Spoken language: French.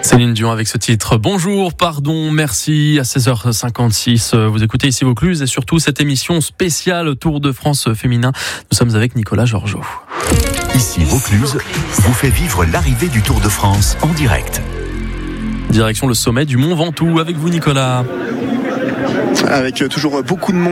Céline Dion avec ce titre. Bonjour, pardon, merci. À 16h56, vous écoutez ici Vaucluse et surtout cette émission spéciale Tour de France féminin. Nous sommes avec Nicolas Georgeot. Ici Vaucluse vous fait vivre l'arrivée du Tour de France en direct. Direction le sommet du Mont Ventoux avec vous Nicolas. Avec toujours beaucoup de monde